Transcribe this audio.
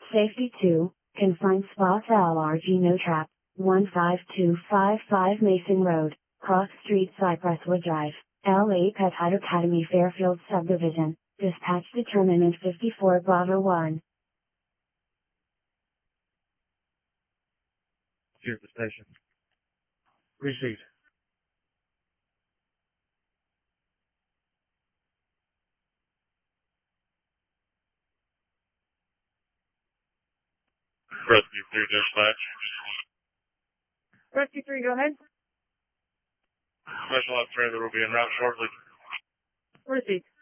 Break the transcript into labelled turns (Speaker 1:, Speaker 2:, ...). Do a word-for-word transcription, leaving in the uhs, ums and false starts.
Speaker 1: Safety two, Confined Spots L R G No Trap, one five two five five Mason Road, Cross Street Cypresswood Drive, L A Pet Academy Fairfield Subdivision, dispatch determinant fifty-four Bravo one.
Speaker 2: Here at the station. Received.
Speaker 3: Rescue three dispatch.
Speaker 4: Rescue three, go ahead.
Speaker 3: Special ops trailer will be en route shortly.
Speaker 4: Received.